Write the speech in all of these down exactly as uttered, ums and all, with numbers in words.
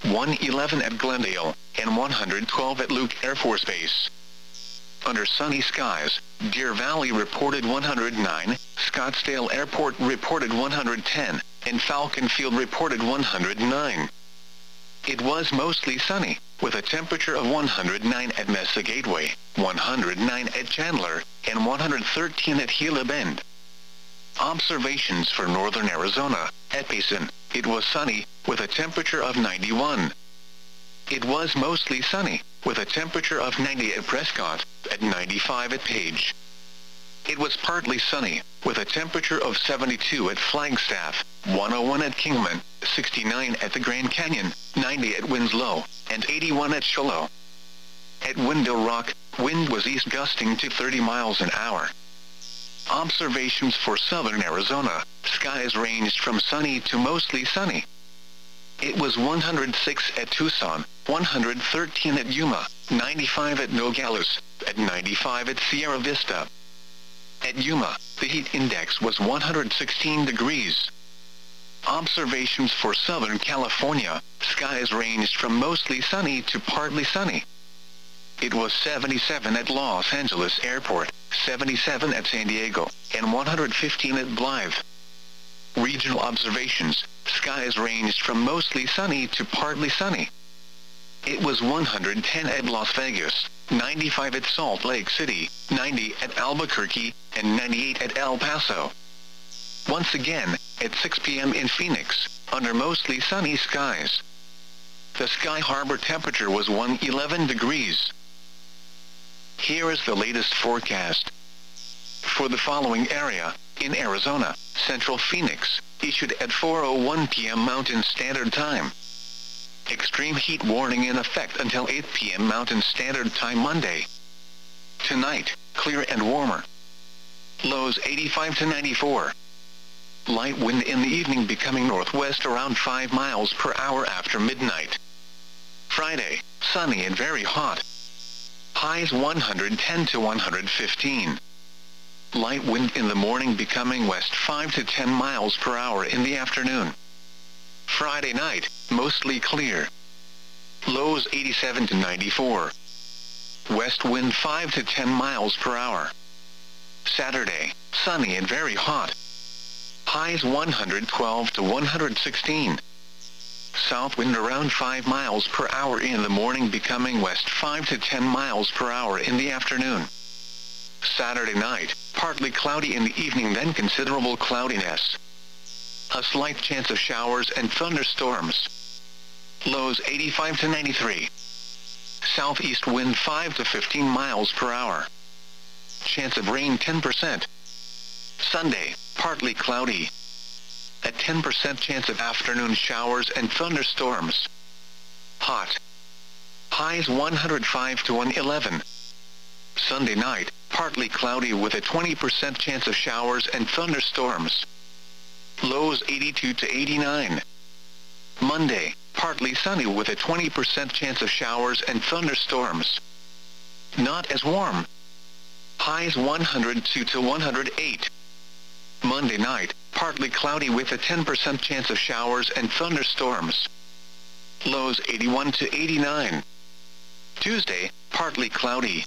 one eleven at Glendale, and one hundred twelve at Luke Air Force Base. Under sunny skies, Deer Valley reported one hundred nine, Scottsdale Airport reported one hundred ten, and Falcon Field reported one hundred nine. It was mostly sunny, with a temperature of one hundred nine at Mesa Gateway, one hundred nine at Chandler, and one hundred thirteen at Gila Bend. Observations for northern Arizona. At Payson, it was sunny, with a temperature of ninety-one. It was mostly sunny, with a temperature of ninety at Prescott, at ninety-five at Page. It was partly sunny, with a temperature of seventy-two at Flagstaff, one oh one at Kingman, sixty-nine at the Grand Canyon, ninety at Winslow, and eighty-one at Shiloh. At Window Rock, wind was east gusting to thirty miles an hour. Observations for southern Arizona. Skies ranged from sunny to mostly sunny. It was one hundred six at Tucson, one hundred thirteen at Yuma, ninety-five at Nogales, at ninety-five at Sierra Vista. At Yuma, the heat index was one hundred sixteen degrees. Observations for Southern California. Skies ranged from mostly sunny to partly sunny. It was seventy-seven at Los Angeles Airport, seventy-seven at San Diego, and one hundred fifteen at Blythe. Regional observations. Skies ranged from mostly sunny to partly sunny. It was one hundred ten at Las Vegas, ninety-five at Salt Lake City, ninety at Albuquerque, and ninety-eight at El Paso. Once again, at six p m in Phoenix, under mostly sunny skies. The Sky Harbor temperature was one hundred eleven degrees. Here is the latest forecast. For the following area, in Arizona, Central Phoenix, issued at four oh one p m Mountain Standard Time. Extreme heat warning in effect until eight p m Mountain Standard Time Monday. Tonight, clear and warmer. Lows eighty-five to ninety-four. Light wind in the evening becoming northwest around five miles per hour after midnight. Friday, sunny and very hot. Highs one hundred ten to one hundred fifteen. Light wind in the morning becoming west five to ten miles per hour in the afternoon. Friday night, mostly clear. Lows eighty-seven to ninety-four. West wind five to ten miles per hour. Saturday, sunny and very hot. Highs one hundred twelve to one hundred sixteen. South wind around five miles per hour in the morning becoming west five to ten miles per hour in the afternoon. Saturday night, partly cloudy in the evening, then considerable cloudiness. A slight chance of showers and thunderstorms. Lows eighty-five to ninety-three. Southeast wind five to fifteen miles per hour. Chance of rain ten percent. Sunday, partly cloudy. A ten percent chance of afternoon showers and thunderstorms. Hot. Highs one hundred five to one hundred eleven. Sunday night, partly cloudy with a twenty percent chance of showers and thunderstorms. Lows eighty-two to eighty-nine. Monday, partly sunny with a twenty percent chance of showers and thunderstorms. Not as warm. Highs one hundred two to one hundred eight. Monday night, partly cloudy with a ten percent chance of showers and thunderstorms. Lows eighty-one to eighty-nine. Tuesday, partly cloudy.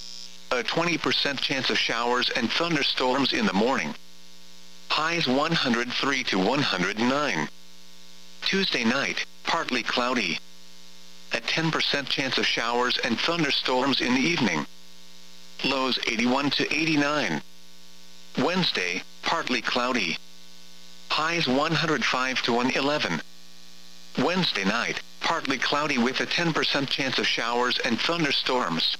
A twenty percent chance of showers and thunderstorms in the morning. Highs one hundred three to one hundred nine. Tuesday night, partly cloudy. A ten percent chance of showers and thunderstorms in the evening. Lows eighty-one to eighty-nine. Wednesday, partly cloudy. Highs one hundred five to one hundred eleven. Wednesday night, partly cloudy with a ten percent chance of showers and thunderstorms.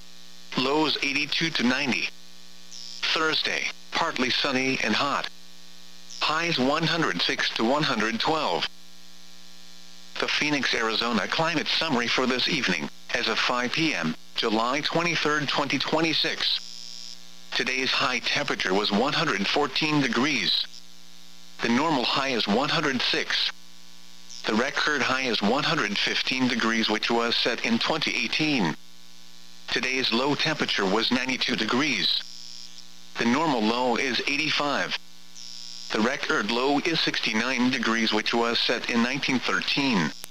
Lows eighty-two to ninety. Thursday, partly sunny and hot. Highs one hundred six to one hundred twelve. The Phoenix, Arizona climate summary for this evening, as of five p m, July twenty-third, twenty twenty-six. Today's high temperature was one hundred fourteen degrees. The normal high is one hundred six. The record high is one hundred fifteen degrees, which was set in twenty eighteen. Today's low temperature was ninety-two degrees. The normal low is eighty-five. The record low is sixty-nine degrees, which was set in nineteen thirteen.